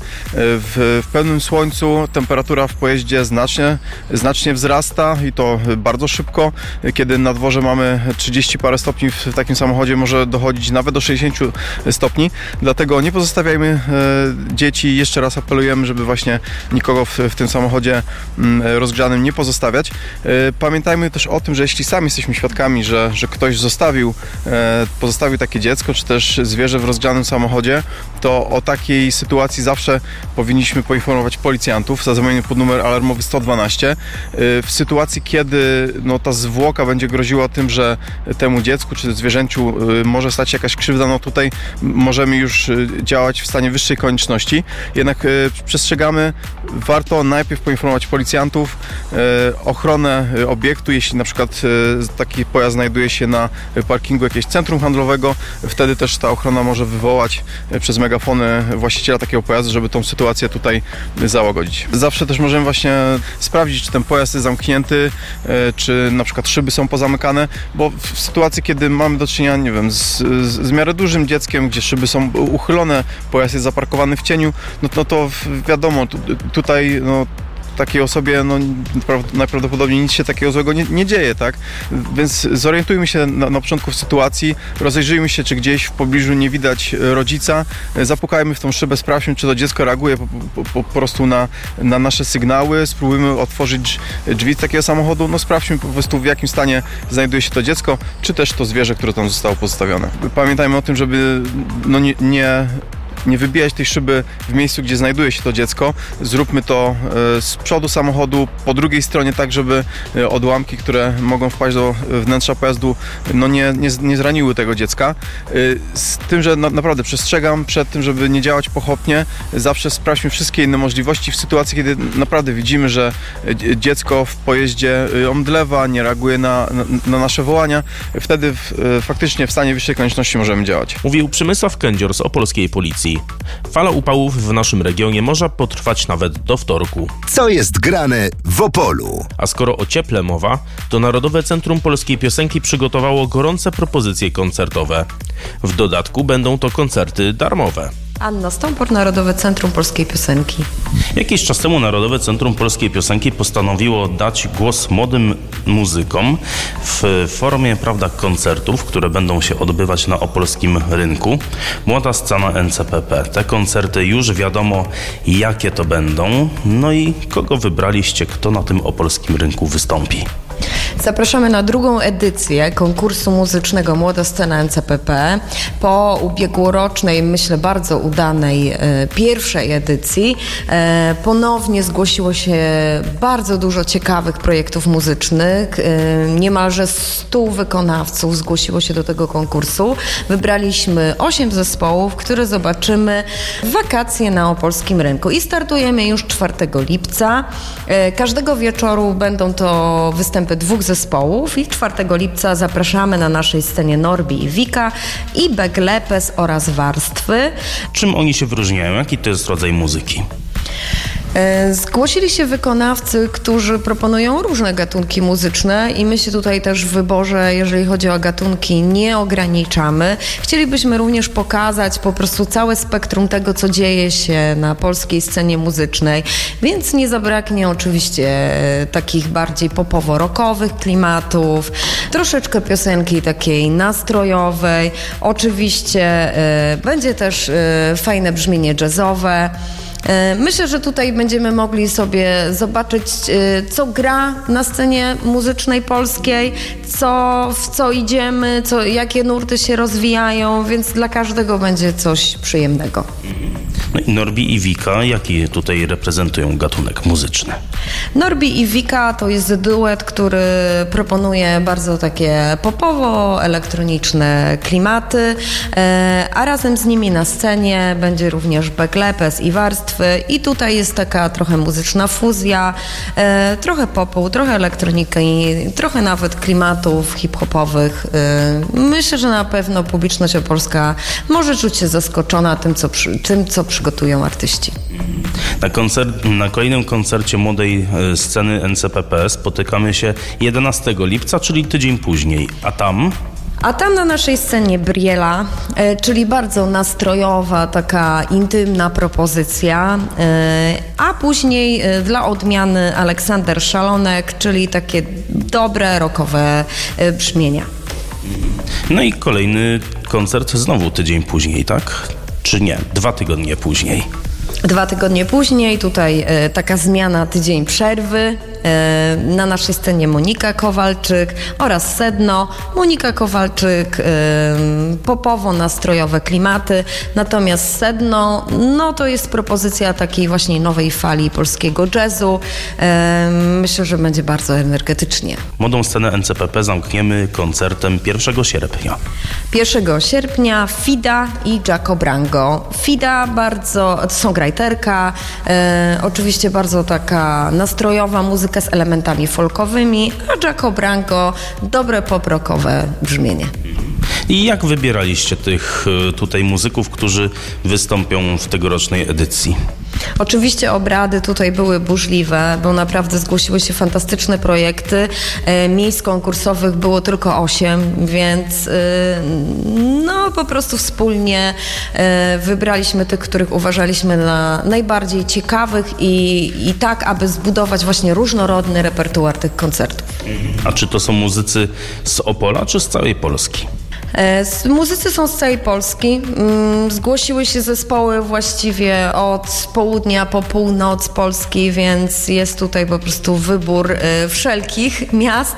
w, w pełnym słońcu temperatura w pojeździe znacznie, znacznie wzrasta i to bardzo szybko. Kiedy na dworze mamy trzydzieści parę stopni, w takim samochodzie może dochodzić nawet do sześćdziesięciu stopni. Dlatego nie pozostawiajmy dzieci. Jeszcze raz apelujemy, żeby właśnie nikogo w, w tym samochodzie rozgrzanym nie pozostawiać. Pamiętajmy też o tym, że jeśli sami jesteśmy świadkami, że, że ktoś zostawił, pozostawił takie dziecko, czy też zwierzę w rozgrzanym samochodzie, to o takiej sytuacji zawsze powinniśmy poinformować policjantów, zadzwonić pod numer alarmowy sto dwanaście. W sytuacji, kiedy no, ta zwłoka będzie groziła tym, że temu dziecku czy zwierzęciu może stać się jakaś krzywda, no tutaj możemy już działać w stanie wyższej konieczności. Jednak e, przestrzegamy, warto najpierw poinformować policjantów, e, ochronę obiektu, jeśli na przykład e, taki pojazd znajduje się na parkingu jakiegoś centrum handlowego, wtedy też ta ochrona może wywołać e, przez megafony właściciela takiego pojazdu, żeby tą sytuację tutaj załagodzić. Zawsze też możemy właśnie sprawdzić, czy ten pojazd jest zamknięty, e, czy na przykład szyby są pozamykane, bo w sytuacji, kiedy mamy do czynienia, nie wiem, z, z, z miarę dużym dzieckiem, gdzie szyby są uchylone, pojazd jest zaparkowany w cieniu, no, no to wiadomo, tu, tutaj no, takiej osobie no, najprawdopodobniej nic się takiego złego nie, nie dzieje, tak? Więc zorientujmy się na, na początku w sytuacji, rozejrzyjmy się, czy gdzieś w pobliżu nie widać rodzica, zapukajmy w tą szybę, sprawdźmy, czy to dziecko reaguje po, po, po prostu na, na nasze sygnały, spróbujmy otworzyć drzwi takiego samochodu, no sprawdźmy po prostu, w jakim stanie znajduje się to dziecko, czy też to zwierzę, które tam zostało pozostawione. Pamiętajmy o tym, żeby no, nie, nie nie wybijać tej szyby w miejscu, gdzie znajduje się to dziecko. Zróbmy to z przodu samochodu, po drugiej stronie, tak żeby odłamki, które mogą wpaść do wnętrza pojazdu, no nie, nie, nie zraniły tego dziecka. Z tym, że na, naprawdę przestrzegam przed tym, żeby nie działać pochopnie. Zawsze sprawdźmy wszystkie inne możliwości w sytuacji, kiedy naprawdę widzimy, że dziecko w pojeździe omdlewa, nie reaguje na, na, na nasze wołania. Wtedy w, faktycznie w stanie wyższej konieczności możemy działać. Mówił Przemysław Kędzior z opolskiej policji. Fala upałów w naszym regionie może potrwać nawet do wtorku. Co jest grane w Opolu? A skoro o cieple mowa, to Narodowe Centrum Polskiej Piosenki przygotowało gorące propozycje koncertowe. W dodatku będą to koncerty darmowe. Anna Stąpor, Narodowe Centrum Polskiej Piosenki. Jakiś czas temu Narodowe Centrum Polskiej Piosenki postanowiło dać głos młodym muzykom w formie, prawda, koncertów, które będą się odbywać na opolskim rynku. Młoda scena N C P P. Te koncerty już wiadomo, jakie to będą. No i kogo wybraliście, kto na tym opolskim rynku wystąpi? Zapraszamy na drugą edycję konkursu muzycznego Młoda Scena N C P P. Po ubiegłorocznej, myślę, bardzo udanej e, pierwszej edycji e, ponownie zgłosiło się bardzo dużo ciekawych projektów muzycznych. E, niemalże stu wykonawców zgłosiło się do tego konkursu. Wybraliśmy osiem zespołów, które zobaczymy w wakacje na opolskim rynku. I startujemy już czwartego lipca. E, każdego wieczoru będą to występy dwóch zespołów i czwartego lipca zapraszamy na naszej scenie Norbi i Wika i Beglepes oraz Warstwy. Czym oni się wyróżniają? Jaki to jest rodzaj muzyki? Zgłosili się wykonawcy, którzy proponują różne gatunki muzyczne i my się tutaj też w wyborze, jeżeli chodzi o gatunki, nie ograniczamy. Chcielibyśmy również pokazać po prostu całe spektrum tego, co dzieje się na polskiej scenie muzycznej, więc nie zabraknie oczywiście takich bardziej popowo-rockowych klimatów, troszeczkę piosenki takiej nastrojowej, oczywiście y, będzie też y, fajne brzmienie jazzowe. Myślę, że tutaj będziemy mogli sobie zobaczyć, co gra na scenie muzycznej polskiej, co, w co idziemy, co, jakie nurty się rozwijają, więc dla każdego będzie coś przyjemnego. No i Norbi i Wika, jaki tutaj reprezentują gatunek muzyczny? Norbi i Wika to jest duet, który proponuje bardzo takie popowo-elektroniczne klimaty, a razem z nimi na scenie będzie również Beklepes i Warstwy i tutaj jest taka trochę muzyczna fuzja, trochę popu, trochę elektroniki, trochę nawet klimatów hip-hopowych. Myślę, że na pewno publiczność opolska może czuć się zaskoczona tym, co, przy, tym, co przygotują artyści. Na, koncert, na kolejnym koncercie młodej sceny N C P P spotykamy się jedenastego lipca, czyli tydzień później, a tam... A tam na naszej scenie Briela, e, czyli bardzo nastrojowa, taka intymna propozycja, e, a później e, dla odmiany Aleksander Szalonek, czyli takie dobre, rockowe e, brzmienia. No i kolejny koncert znowu tydzień później, tak? Czy nie? Dwa tygodnie później. Dwa tygodnie później, tutaj e, taka zmiana, tydzień przerwy. E, na naszej scenie Monika Kowalczyk oraz Sedno. Monika Kowalczyk, e, popowo-nastrojowe klimaty, natomiast Sedno, no to jest propozycja takiej właśnie nowej fali polskiego jazzu. E, myślę, że będzie bardzo energetycznie. Młodą scenę N C P P zamkniemy koncertem pierwszego sierpnia. pierwszego sierpnia Fida i Jaco Brango. Fida bardzo, to są grajterka, e, oczywiście bardzo taka nastrojowa muzyka z elementami folkowymi, a Jaco Brango dobre pop-rockowe brzmienie. I jak wybieraliście tych tutaj muzyków, którzy wystąpią w tegorocznej edycji? Oczywiście obrady tutaj były burzliwe, bo naprawdę zgłosiły się fantastyczne projekty. E, miejsc konkursowych było tylko osiem, więc e, no po prostu wspólnie e, wybraliśmy tych, których uważaliśmy na najbardziej ciekawych i, i tak, aby zbudować właśnie różnorodny repertuar tych koncertów. A czy to są muzycy z Opola, czy z całej Polski? Muzycy są z całej Polski. Zgłosiły się zespoły właściwie od południa po północ Polski, więc jest tutaj po prostu wybór wszelkich miast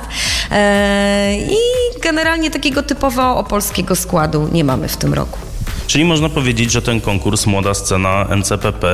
i generalnie takiego typowo opolskiego składu nie mamy w tym roku. Czyli można powiedzieć, że ten konkurs Młoda Scena N C P P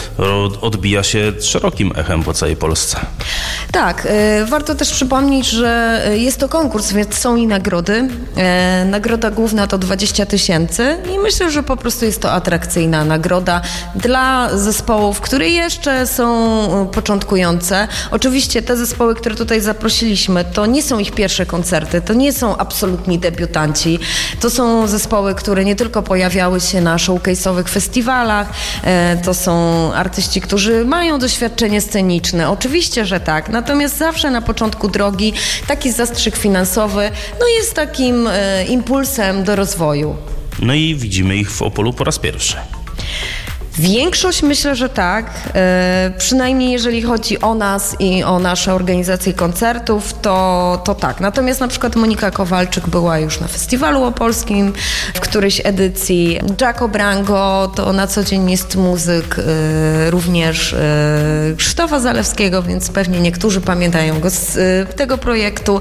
odbija się szerokim echem po całej Polsce. Tak, y, warto też przypomnieć, że jest to konkurs, więc są i nagrody. E, nagroda główna to dwadzieścia tysięcy i myślę, że po prostu jest to atrakcyjna nagroda dla zespołów, które jeszcze są początkujące. Oczywiście te zespoły, które tutaj zaprosiliśmy, to nie są ich pierwsze koncerty, to nie są absolutni debiutanci. To są zespoły, które nie tylko pojawiają się na showcase'owych festiwalach. To są artyści, którzy mają doświadczenie sceniczne. Oczywiście, że tak. Natomiast zawsze na początku drogi taki zastrzyk finansowy no jest takim e, impulsem do rozwoju. No i widzimy ich w Opolu po raz pierwszy. Większość myślę, że tak. E, przynajmniej jeżeli chodzi o nas i o nasze organizacje koncertów, to, to tak. Natomiast na przykład Monika Kowalczyk była już na festiwalu opolskim w którejś edycji. Jaco Brango to na co dzień jest muzyk e, również e, Krzysztofa Zalewskiego, więc pewnie niektórzy pamiętają go z e, tego projektu.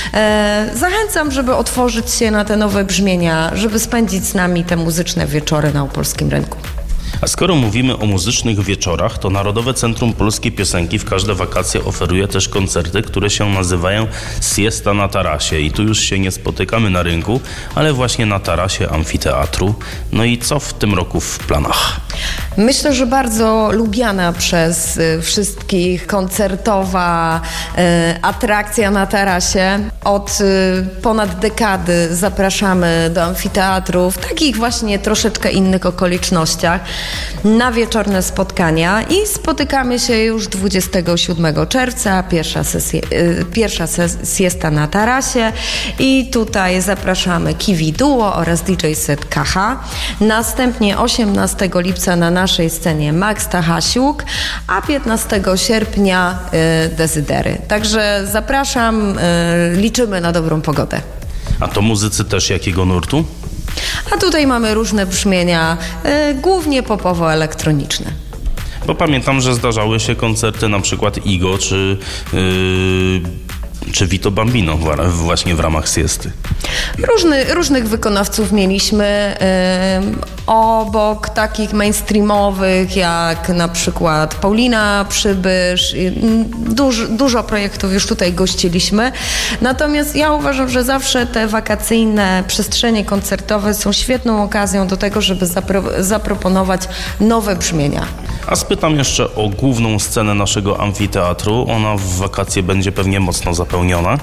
E, zachęcam, żeby otworzyć się na te nowe brzmienia, żeby spędzić z nami te muzyczne wieczory na opolskim rynku. A skoro mówimy o muzycznych wieczorach, to Narodowe Centrum Polskiej Piosenki w każde wakacje oferuje też koncerty, które się nazywają Siesta na tarasie. I tu już się nie spotykamy na rynku, ale właśnie na tarasie amfiteatru. No i co w tym roku w planach? Myślę, że bardzo lubiana przez y, wszystkich koncertowa y, atrakcja na tarasie. Od y, ponad dekady zapraszamy do amfiteatru w takich właśnie troszeczkę innych okolicznościach na wieczorne spotkania i spotykamy się już dwudziestego siódmego czerwca, pierwsza, sesja, y, pierwsza ses- siesta na tarasie i tutaj zapraszamy Kiwi Duo oraz D J Set K H. Następnie osiemnastego lipca na naszej scenie Max Tachasiuk, a piętnastego sierpnia y, Dezydery. Także zapraszam, y, liczymy na dobrą pogodę. A to muzycy też jakiego nurtu? A tutaj mamy różne brzmienia, y, głównie popowo-elektroniczne. Bo pamiętam, że zdarzały się koncerty na przykład Igo czy... Yy... czy Vito Bambino właśnie w ramach siesty? Różny, różnych wykonawców mieliśmy yy, obok takich mainstreamowych jak na przykład Paulina Przybysz. Yy, dużo, dużo projektów już tutaj gościliśmy. Natomiast ja uważam, że zawsze te wakacyjne przestrzenie koncertowe są świetną okazją do tego, żeby zapro- zaproponować nowe brzmienia. A spytam jeszcze o główną scenę naszego amfiteatru. Ona w wakacje będzie pewnie mocno zapełniona.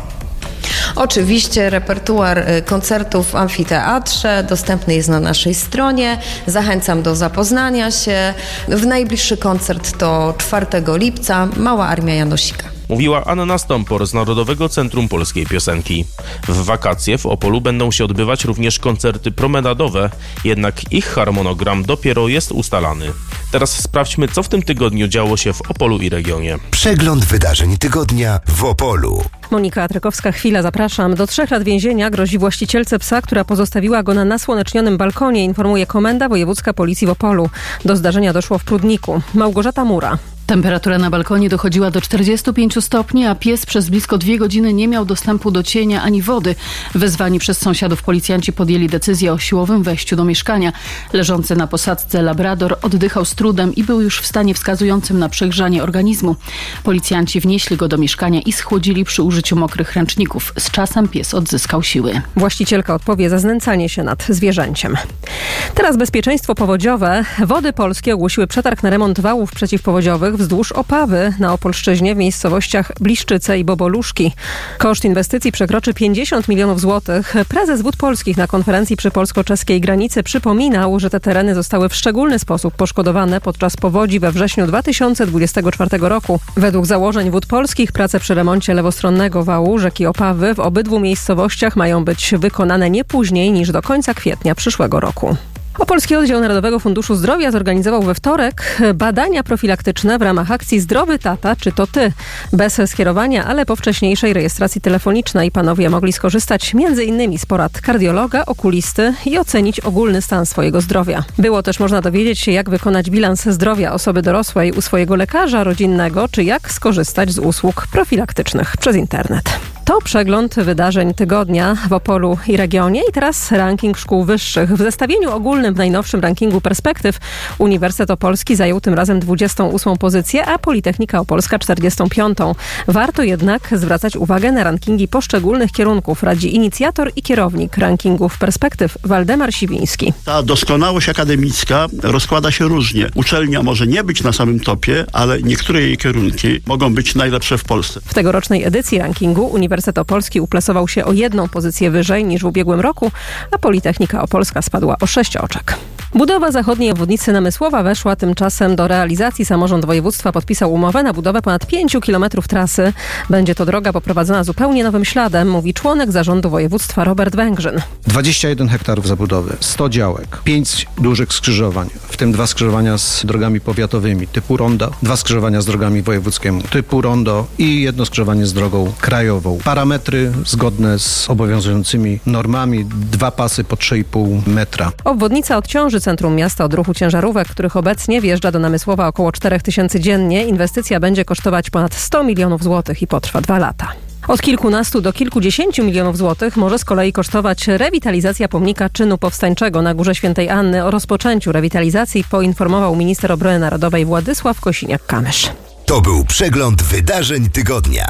Oczywiście repertuar koncertów w amfiteatrze dostępny jest na naszej stronie. Zachęcam do zapoznania się. W najbliższy koncert to czwartego lipca, Mała Armia Janosika. Mówiła Anna Stompor z Narodowego Centrum Polskiej Piosenki. W wakacje w Opolu będą się odbywać również koncerty promenadowe, jednak ich harmonogram dopiero jest ustalany. Teraz sprawdźmy, co w tym tygodniu działo się w Opolu i regionie. Przegląd wydarzeń tygodnia w Opolu. Monika Trykowska, chwila, zapraszam. Do trzech lat więzienia grozi właścicielce psa, która pozostawiła go na nasłonecznionym balkonie, informuje Komenda Wojewódzka Policji w Opolu. Do zdarzenia doszło w Prudniku. Małgorzata Mura. Temperatura na balkonie dochodziła do czterdziestu pięciu stopni, a pies przez blisko dwie godziny nie miał dostępu do cienia ani wody. Wezwani przez sąsiadów policjanci podjęli decyzję o siłowym wejściu do mieszkania. Leżący na posadzce labrador oddychał z trudem i był już w stanie wskazującym na przegrzanie organizmu. Policjanci wnieśli go do mieszkania i schłodzili przy użyciu mokrych ręczników. Z czasem pies odzyskał siły. Właścicielka odpowie za znęcanie się nad zwierzęciem. Teraz bezpieczeństwo powodziowe. Wody Polskie ogłosiły przetarg na remont wałów przeciwpowodziowych wzdłuż Opawy na Opolszczyźnie w miejscowościach Bliszczyce i Boboluszki. Koszt inwestycji przekroczy pięćdziesiąt milionów złotych. Prezes Wód Polskich na konferencji przy polsko-czeskiej granicy przypominał, że te tereny zostały w szczególny sposób poszkodowane podczas powodzi we wrześniu dwa tysiące dwudziestego czwartego roku. Według założeń Wód Polskich prace przy remoncie lewostronnego wału rzeki Opawy w obydwu miejscowościach mają być wykonane nie później niż do końca kwietnia przyszłego roku. Opolski Oddział Narodowego Funduszu Zdrowia zorganizował we wtorek badania profilaktyczne w ramach akcji Zdrowy Tata, czy to ty? Bez skierowania, ale po wcześniejszej rejestracji telefonicznej panowie mogli skorzystać między innymi z porad kardiologa, okulisty i ocenić ogólny stan swojego zdrowia. Było też można dowiedzieć się, jak wykonać bilans zdrowia osoby dorosłej u swojego lekarza rodzinnego, czy jak skorzystać z usług profilaktycznych przez internet. To przegląd wydarzeń tygodnia w Opolu i regionie. I teraz ranking szkół wyższych. W zestawieniu ogólnym w najnowszym rankingu Perspektyw Uniwersytet Opolski zajął tym razem dwudziestą ósmą pozycję, a Politechnika Opolska czterdziestą piątą. Warto jednak zwracać uwagę na rankingi poszczególnych kierunków, radzi inicjator i kierownik rankingów Perspektyw Waldemar Siwiński. Ta doskonałość akademicka rozkłada się różnie. Uczelnia może nie być na samym topie, ale niektóre jej kierunki mogą być najlepsze w Polsce. W tegorocznej edycji rankingu Uniwersytet Uniwersytet Opolski uplasował się o jedną pozycję wyżej niż w ubiegłym roku, a Politechnika Opolska spadła o sześć oczek. Budowa zachodniej obwodnicy Namysłowa weszła tymczasem do realizacji. Samorząd województwa podpisał umowę na budowę ponad pięciu kilometrów trasy. Będzie to droga poprowadzona zupełnie nowym śladem, mówi członek zarządu województwa Robert Węgrzyn. dwadzieścia jeden hektarów zabudowy, sto działek, pięć dużych skrzyżowań, w tym dwa skrzyżowania z drogami powiatowymi typu rondo, dwa skrzyżowania z drogami wojewódzkiemi typu rondo i jedno skrzyżowanie z drogą krajową. Parametry zgodne z obowiązującymi normami, dwa pasy po trzy i pół metra. Obwodnica odciąży centrum miasta od ruchu ciężarówek, których obecnie wjeżdża do Namysłowa około czterech tysięcy dziennie. Inwestycja będzie kosztować ponad sto milionów złotych i potrwa dwa lata. Od kilkunastu do kilkudziesięciu milionów złotych może z kolei kosztować rewitalizacja pomnika czynu powstańczego na Górze Świętej Anny. O rozpoczęciu rewitalizacji poinformował minister obrony narodowej Władysław Kosiniak-Kamysz. To był przegląd wydarzeń tygodnia.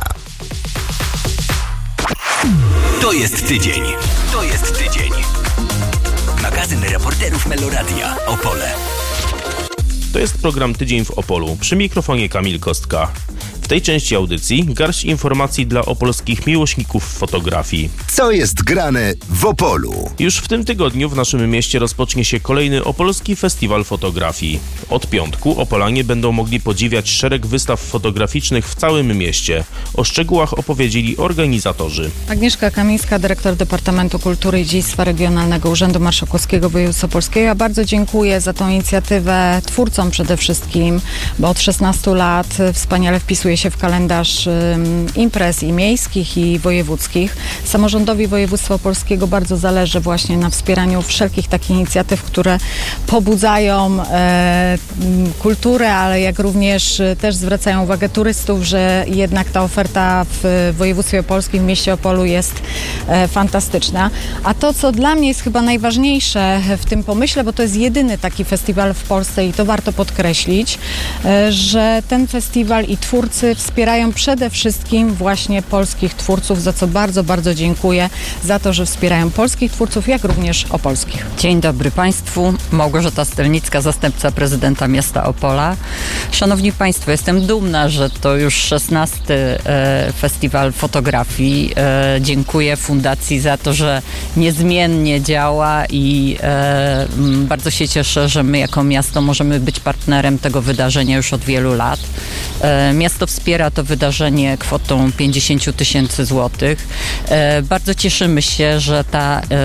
To jest tydzień. To jest tydzień. Magazyn reporterów Meloradia Opole. To jest program Tydzień w Opolu. Przy mikrofonie Kamil Kostka. W tej części audycji garść informacji dla opolskich miłośników fotografii. Co jest grane w Opolu? Już w tym tygodniu w naszym mieście rozpocznie się kolejny Opolski Festiwal Fotografii. Od piątku Opolanie będą mogli podziwiać szereg wystaw fotograficznych w całym mieście. O szczegółach opowiedzieli organizatorzy. Agnieszka Kamińska, dyrektor Departamentu Kultury i Dziedzictwa Regionalnego Urzędu Marszałkowskiego Województwa Opolskiego. Ja bardzo dziękuję za tą inicjatywę twórcom przede wszystkim, bo od szesnastu lat wspaniale wpisuje wpisuje się w kalendarz imprez i miejskich, i wojewódzkich. Samorządowi województwa opolskiego bardzo zależy właśnie na wspieraniu wszelkich takich inicjatyw, które pobudzają e, kulturę, ale jak również też zwracają uwagę turystów, że jednak ta oferta w województwie opolskim, w mieście Opolu jest e, fantastyczna. A to, co dla mnie jest chyba najważniejsze w tym pomyśle, bo to jest jedyny taki festiwal w Polsce i to warto podkreślić, e, że ten festiwal i twórcy wspierają przede wszystkim właśnie polskich twórców, za co bardzo, bardzo dziękuję, za to, że wspierają polskich twórców, jak również opolskich. Dzień dobry Państwu. Małgorzata Stelnicka, zastępca prezydenta miasta Opola. Szanowni Państwo, jestem dumna, że to już szesnasty e, festiwal fotografii. E, dziękuję Fundacji za to, że niezmiennie działa i e, m, bardzo się cieszę, że my jako miasto możemy być partnerem tego wydarzenia już od wielu lat. E, miasto wspiera to wydarzenie kwotą pięćdziesiąt tysięcy złotych. E, bardzo cieszymy się, że ta e,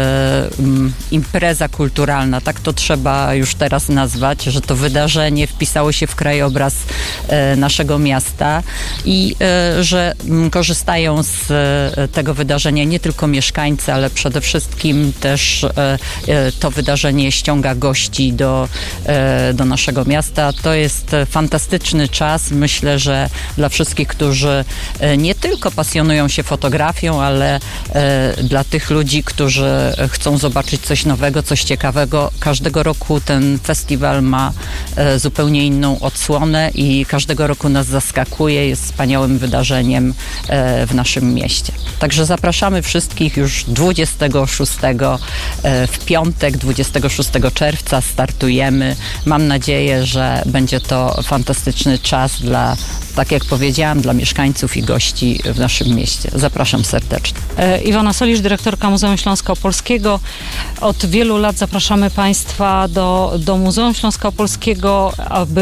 m, impreza kulturalna, tak to trzeba już teraz nazwać, że to wydarzenie wpisało się w krajobraz e, naszego miasta i e, że m, korzystają z e, tego wydarzenia nie tylko mieszkańcy, ale przede wszystkim też e, e, to wydarzenie ściąga gości do, e, do naszego miasta. To jest fantastyczny czas. Myślę, że dla wszystkich, którzy e, nie tylko pasjonują się fotografią, ale e, dla tych ludzi, którzy chcą zobaczyć coś nowego, coś ciekawego. Każdego roku ten festiwal ma e, zupełnie inną odsłonę i każdego roku nas zaskakuje, jest wspaniałym wydarzeniem e, w naszym mieście. Także zapraszamy wszystkich już dwudziestego szóstego e, w piątek, dwudziestego szóstego czerwca startujemy. Mam nadzieję, że będzie to fantastyczny czas dla, tak jak powiedziałam, dla mieszkańców i gości w naszym mieście. Zapraszam serdecznie. E, Iwona Solisz, dyrektorka Muzeum Śląska Opolskiego. Od wielu lat zapraszamy Państwa do, do Muzeum Śląska Opolskiego, aby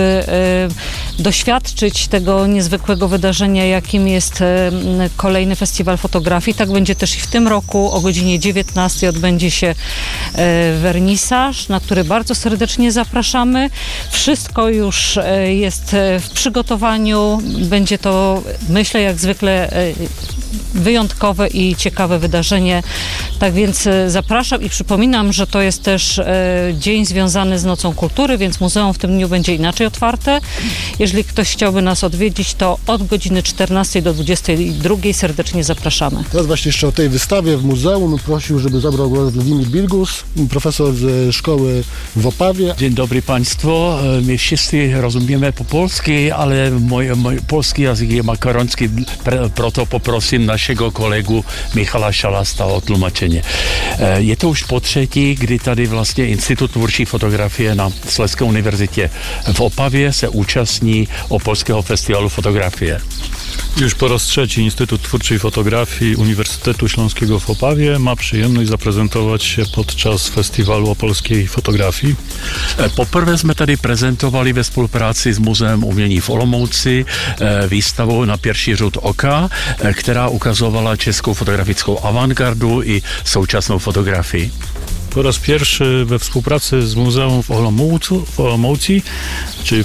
e, doświadczyć tego niezwykłego wydarzenia, jakim jest e, kolejny festiwal fotografii. Tak będzie też i w tym roku. O godzinie dziewiętnastej odbędzie się e, wernisaż, na który bardzo serdecznie zapraszamy. Wszystko już e, jest w przygotowaniu. Będzie to, myślę, jak zwykle e, wyjątkowe i ciekawe wydarzenie. Tak więc zapraszam i przypominam, że to jest też e, dzień związany z Nocą Kultury, więc muzeum w tym dniu będzie inaczej otwarte. Jeżeli ktoś chciałby nas odwiedzić, to od godziny czternastej do dwudziestej drugiej serdecznie zapraszamy. Teraz właśnie jeszcze o tej wystawie w muzeum prosił, żeby zabrał głos Władimir Bilgus, profesor z szkoły w Opawie. Dzień dobry Państwu. My wszyscy rozumiemy po polsku, ale mój, mój polski język jest makaroński, proto poprosím naszego kolegu Michala Šalasta o tlumočení. Je to už po třetí, kdy tady vlastně Institut tvůrčí fotografie na Slezské univerzitě v Opavě se účastní Opolského festiwalu fotografie. Już po raz trzeci Instytut Twórczej Fotografii Uniwersytetu Śląskiego w Opawie ma przyjemność zaprezentować się podczas Festiwalu Opolskiej Fotografii. Poprvé jsme tady prezentovali ve spolupráci s Muzeem umění v Olomouci výstavu Na pierwszy rzut oka, která ukazovala českou fotografickou avantgardu i současnou fotografii. Po raz pierwszy we współpracy z Muzeum w Olomoucu, w Olomouci, czyli